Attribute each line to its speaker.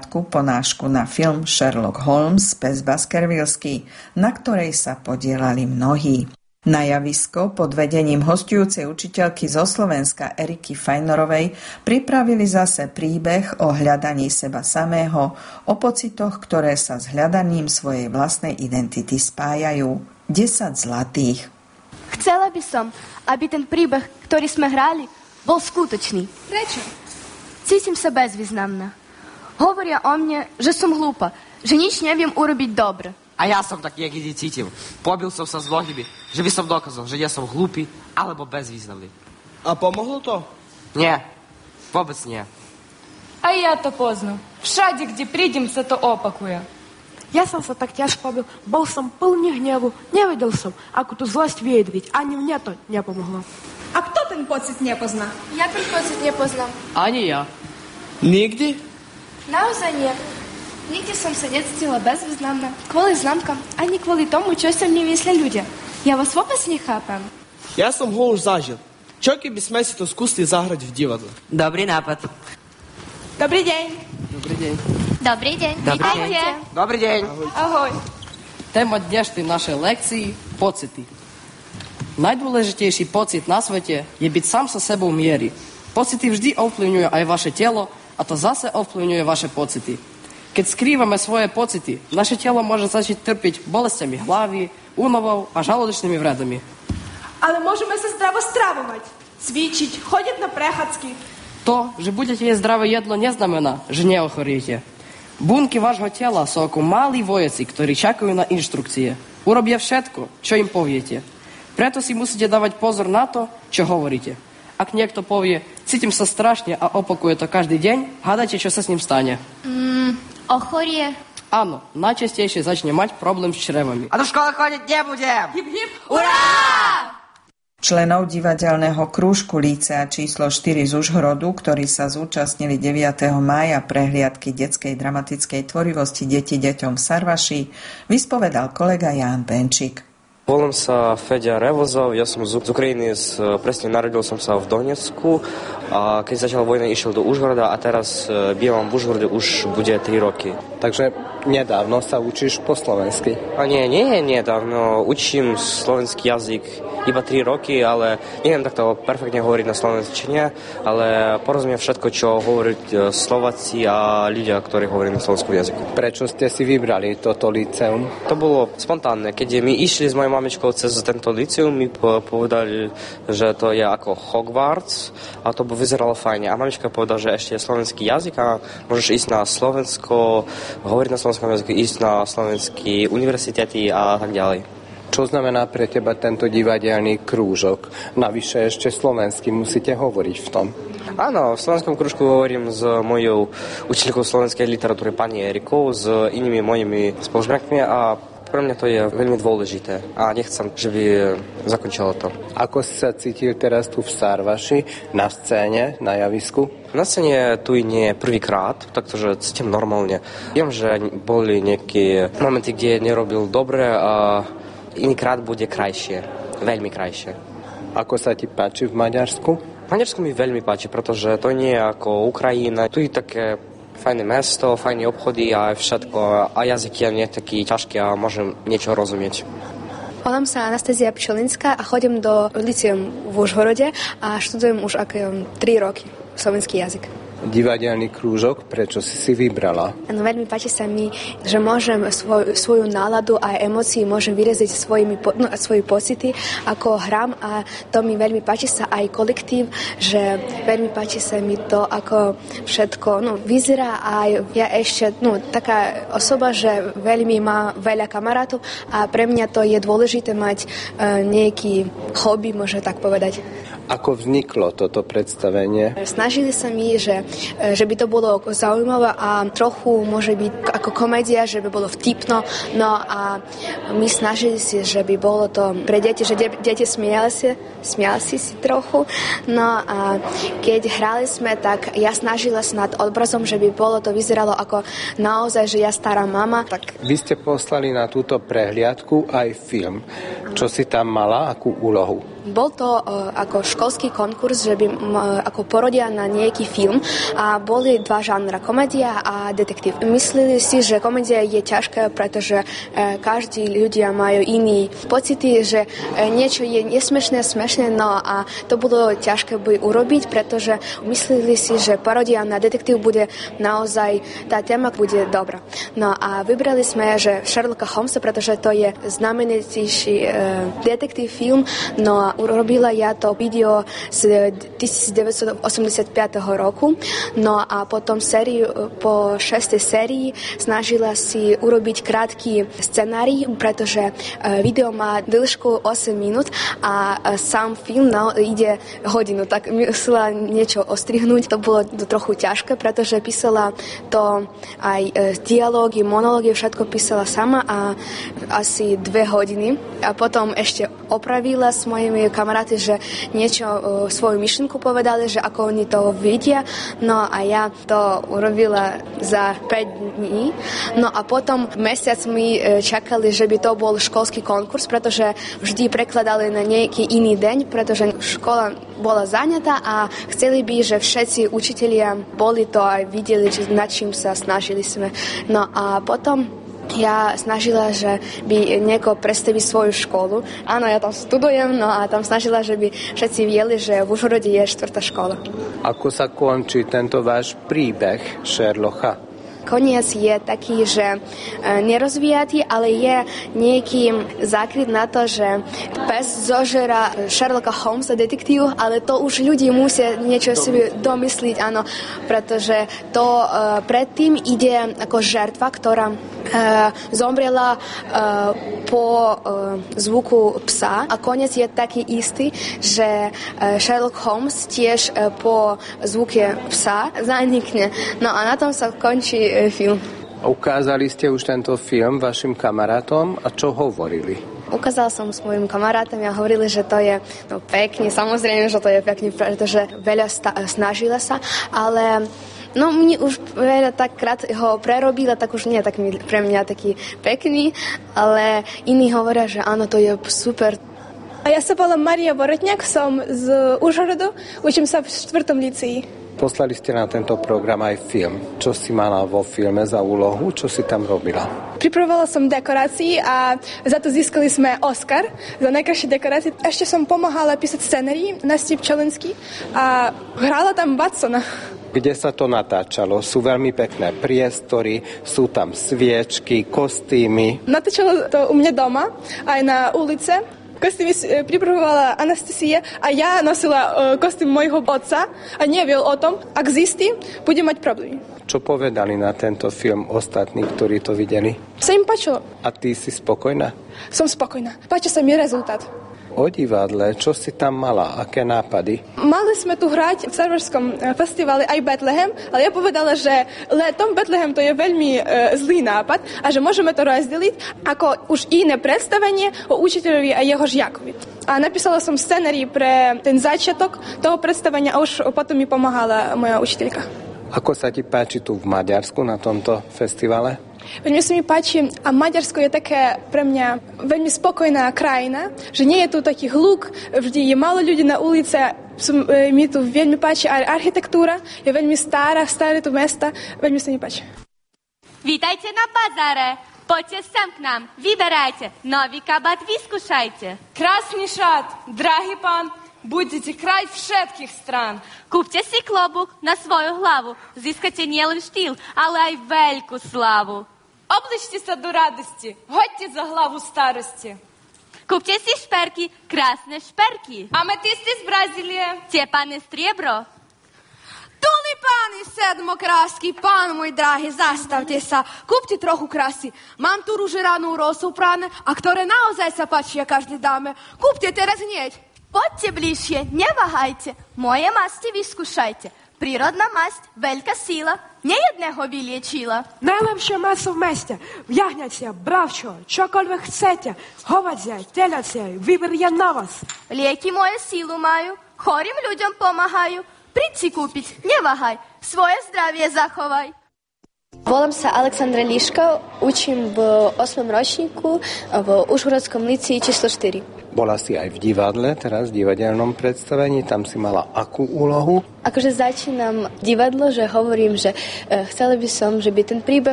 Speaker 1: krátku ponášku na film Sherlock Holmes pes Baskervilleský, na ktorej sa podielali mnohí. Na javisko pod vedením hosťujúcej učiteľky zo Slovenska Eriky Fajnorovej pripravili zase príbeh o hľadaní seba samého, o pocitoch, ktoré sa s hľadaním svojej vlastnej identity spájajú. 10 zlatých.
Speaker 2: Chcela by som, aby ten príbeh, ktorý sme hrali, bol skutočný.
Speaker 3: Prečo?
Speaker 2: Cítim sa bezvýznamná. Hovoria o mne, že som hlúpa, že nič neviem urobiť dobre.
Speaker 4: A ja som tak niekedy cítil. Pobil som sa s mnohými, že by som dokázal, že ja som hlúpy alebo bezvýznamný.
Speaker 5: A pomohlo to?
Speaker 4: Nie, vôbec nie.
Speaker 3: A ja to poznám. Všade, kde prídem, sa to opakuje.
Speaker 6: Ja som sa tak ťažko pobil, bol som plný hnevu, nevedel som, ako tú zlosť vyjadriť, ani mne to nepomohlo.
Speaker 3: A kto ten pocit nepozná?
Speaker 2: Ja ten pocit nepoznám.
Speaker 4: Ani ja.
Speaker 5: Nikdy?
Speaker 2: Naozaj nie. Nikdy som sa necítila bezvýznamná kvôli známkam, ani kvôli tomu, čo sa mne myslia ľudia. Ja vás vôbec nechápam.
Speaker 5: Ja som ho už zažil. Čo keby sme si to skúsili zahrať v divadle?
Speaker 4: Dobrý nápad.
Speaker 3: Dobrý deň.
Speaker 4: Dobrý deň.
Speaker 2: Dobrý deň. Vítajte.
Speaker 4: Dobrý deň.
Speaker 3: Ahoj.
Speaker 7: Téma dnešnej našej lekcii – pocity. Najdôležitejší pocit na svete je byť sám sa sebou v miery. Pocity vždy ovplyvňujú aj vaše telo a to zase ovplyvňuje vaše pocity. Keď skrývame svoje pocity, naše telo môže začať trpiť bolestiami hlavy, únavou a žalúdočnými vredami.
Speaker 3: Ale môžeme sa zdravo stravovať, cvičiť, chodiť na prechádzky.
Speaker 7: To, že budete jesť zdravé jedlo, neznamená, že neochoriete. Bunky vášho tela sú ako malí vojaci, ktorí čakajú na inštrukcie. Urobia všetko, čo im poviete. Preto si musíte dávať pozor na to, čo hovoríte. Ak niekto povie, cítim sa strašne a opakuje to každý deň, hádajte, čo sa s ním stane.
Speaker 2: Ochorie.
Speaker 7: Áno, najčastejšie začne mať problém s črevami.
Speaker 4: A do školy chodiť nebudem.
Speaker 3: Hip, hip.
Speaker 1: Členov divadelného krúžku lícea číslo 4 z Užhorodu, ktorí sa zúčastnili 9. mája prehliadky detskej dramatickej tvorivosti Deti deťom v Sarvaši, vyspovedal kolega Ján Benčík.
Speaker 8: Volám sa Feďa Revozov, ja som z Ukrajiny, presne narodil som sa v Donecku a keď začala vojna, išiel do Užhoroda a teraz bývam v Užhorode už bude 3 roky.
Speaker 9: Takže nedávno sa učíš po slovensky?
Speaker 8: A nie nedávno, učím slovenský jazyk iba 3 roky, ale neviem takto perfektne hovoriť na slovenčine, ale porozumiem všetko, čo hovorí Slováci a ľudia, ktorí hovorí na slovenskom jazyku.
Speaker 9: Prečo ste si vybrali toto líceum?
Speaker 8: To bolo spontánne, keď my išli s mojou mamičkou cez tento líceum, mi povedali, že to je ako Hogwarts a to vyzeralo fajne. A mamička povedala, že ešte je slovenský jazyk a môžeš ísť na Slovensko, hovoriť na slovenskom jazyku, ísť na slovenské univerzity a tak ďalej.
Speaker 9: Čo znamená pre teba tento divadelný krúžok? Navyše ešte slovensky musíte hovoriť v tom.
Speaker 8: Áno, v slovenskom krúžku hovorím s mojou učiteľkou slovenskej literatúry pani Erikou, s inými mojimi spolužiakmi a pre mňa to je veľmi dôležité a nechcem, že by zakončilo to.
Speaker 9: Ako si sa cítil teraz tu v Sarvaši, na scéne, na javisku?
Speaker 8: Na scéne tu nie je prvýkrát, takže cítim normálne. Viem, že boli nejaké momenty, kde nerobil dobre a inýkrát bude krajšie, veľmi krajšie.
Speaker 9: Ako sa ti páči v Maďarsku?
Speaker 8: V Maďarsku mi veľmi páči, pretože to nie je ako Ukrajina. Tu je také fajné mesto, fajné obchody a všetko. A jazyk je nie taký ťažký a môžem niečo rozumieť.
Speaker 10: Volám sa Anastázia Pčelinská a chodím do líceum v Užhorode a študujem už 3 roky slovenský jazyk.
Speaker 9: Divadelný krúžok, prečo si vybrala?
Speaker 10: No, veľmi páči sa mi, že môžem svoju náladu a emócií môžem vyraziť svoje pocity, ako hram a to mi veľmi páči sa aj kolektív, že veľmi páči sa mi to, ako všetko vyzerá a ja ešte taká osoba, že veľmi má veľa kamarátov a pre mňa to je dôležité mať nejaký hobby, môžem tak povedať.
Speaker 9: Ako vzniklo toto predstavenie?
Speaker 10: Snažili sa mi, že by to bolo zaujímavé a trochu môže byť ako komédia, že by bolo vtipno. No a my snažili si, že by bolo to pre deti, že deti smiali si trochu. No a keď hrali sme, tak ja snažila sa nad obrazom, že by bolo to vyzeralo ako naozaj, že ja stará mama. Tak...
Speaker 9: Vy ste poslali na túto prehliadku aj film. Čo si tam mala, akú úlohu?
Speaker 10: Bol to ako školský konkurs, že by ako porodia na nejaký film a boli dva žánra, komédia a detektív. Mysleli si, že komédia je ťažká, pretože každí ľudia majú iný pocity, že niečo je nesmešné, smešné, no a to bolo ťažké by urobiť, pretože mysleli si, že parodia na detektív bude naozaj, tá téma bude dobrá. No a vybrali sme, že Sherlocka Holmesa, pretože to je znamenitejší detektív film, no a urobila ja to video z 1985 roku. No a potom po 6. sérii snažila si urobiť krátky scenárij, pretože video má dĺžku 8 minút a sám film ide hodinu. Tak musela niečo ostrihnúť. To bolo trochu ťažké, pretože písala to aj dialógy, monológy, všetko písala sama a asi 2 hodiny. A potom ešte opravila s mojimi kamaráti, že niečo svoju myšlienku povedali, že ako oni to vidia. No a ja to urobila za 5 dní. No a potom mesiac mi čakali, že by to bol školský konkurs, pretože vždy prekladali na nejaký iný deň, pretože škola bola zanятá a chceli by, že všetci učitelia boli to a videli, nad čím sa snažili sme. No a potom ja snažila, že by niekoho predstaviť svoju školu. Áno, ja tam studujem, no a tam snažila, že by všetci vieli, že v Užhorode je 4. škola.
Speaker 9: Ako sa končí tento váš príbeh Sherlocka?
Speaker 10: Koniec je taký, že nerozvíjatý, ale je nejaký zákryt na to, že pes zožera Sherlocka Holmesa, detektív, ale to už ľudí musia niečo si domysliť, áno, pretože to predtým ide ako žertva, ktorá zomrela po zvuku psa a koniec je taký istý, že Sherlock Holmes tiež po zvuke psa zanikne. No a na tom sa končí film.
Speaker 9: Ukázali ste už tento film vašim kamarátom a čo hovorili?
Speaker 10: Ukázala som s mojim kamarátom a hovorili, že to je pekný, samozrejme, že to je pekný, pretože veľa snažila sa, ale mne už veľa tak krát ho prerobila, tak už nie je tak pre mňa taký pekný, ale iní hovoria, že áno, to je super.
Speaker 2: A ja sa volám Maria Borotňák, som z Užhorodu, učím sa v 4. lícei.
Speaker 9: Poslali ste na tento program aj film. Čo si mala vo filme za úlohu? Čo si tam robila?
Speaker 2: Pripravovala som dekorácii a za to získali sme Oscar za najkrajšie dekorácie. Ešte som pomáhala písať scenárii Nasti Pčolinský a hrála tam Watsona.
Speaker 9: Kde sa to natáčalo? Sú veľmi pekné priestory, sú tam sviečky, kostýmy.
Speaker 2: Natáčalo to u mňa doma, aj na ulice. Kostým pripravovala Anastasia a ja nosila kostým mojho otca a neviel o tom, ak zistí, bude mať problémy.
Speaker 9: Čo povedali na tento film ostatní, ktorí to videli?
Speaker 2: Sa im páčilo.
Speaker 9: A ty si spokojná?
Speaker 2: Som spokojná. Páči sa mi rezultát.
Speaker 9: O divadle, čo si tam mala? Aké nápady?
Speaker 2: Mali sme tu hrať v Serverskom festivale aj Bethlehem, ale ja povedala, že letom Bethlehem to je veľmi zlý nápad a že môžeme to rozdeliť ako už iné predstavenie o učiteľovi a jeho žiakovi. A napísala som scenárij pre ten začiatok toho predstavenia a už potom mi pomáhala moja učiteľka.
Speaker 9: Ako sa ti páči tu v Maďarsku na tomto festivale?
Speaker 2: Veľmi sa mi páči a Maďarsko je také pre mňa veľmi spokojná krajina, že nie je tu taký hluk, vždy je málo ľudí na ulici, mi tu veľmi páči aj architektúra, je veľmi staré tu mesta, veľmi sa mi páči.
Speaker 11: Vítajte na bazáre, poďte sem k nám, vyberajte, nový kabát vyskúšajte.
Speaker 3: Krásny šat, drahý pán, budete kraj všetkých strán.
Speaker 11: Kúpte si klobúk na svoju hlavu, získate nielen štýl, ale aj veľkú slavu.
Speaker 3: Обличте sa do radosti, hoďte za hlavu starosti.
Speaker 11: Kúpte si šperky, krásne šperky.
Speaker 3: Ametisty z Brazílie.
Speaker 11: Tiepané striebro.
Speaker 12: Tulipány sedmokrásky, pán môj drahý, zastavte sa, kúpte trochu krásy. Mám tu ružeranú rosu práne, a ktoré naozaj sa páčia každej dáme. Kúpte teraz hneď.
Speaker 13: Poďte bližšie, neváhajte, moje masti vyskúšajte. Prírodná masť, veľká síla, nejedného vyliečila.
Speaker 6: Najlepšie meso v meste, jahňacie, bravčo, čokoľvek chcete, hovadzie, telacie, výber je na vás.
Speaker 13: Lieky moje sílu majú, chorým ľuďom pomáhajú. Príď si kúpiť, neváhaj, svoje zdravie zachovaj.
Speaker 10: Volám sa Alexandra Liška, učím v 8. ročníku v Užhorodskom lícii číslo 4.
Speaker 9: Bola si aj v divadle, teraz v divadelnom predstavení, tam si mala akú úlohu?
Speaker 10: Akože začínam divadlo, že hovorím, že chcela by som, že by ten príbeh